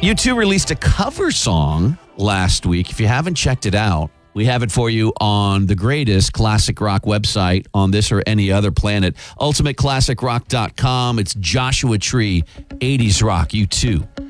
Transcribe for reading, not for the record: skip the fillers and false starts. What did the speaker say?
U2 released a cover song last week. If you haven't checked it out, we have it for you on the greatest classic rock website on this or any other planet, ultimateclassicrock.com. It's Joshua Tree, 80s Rock, U2.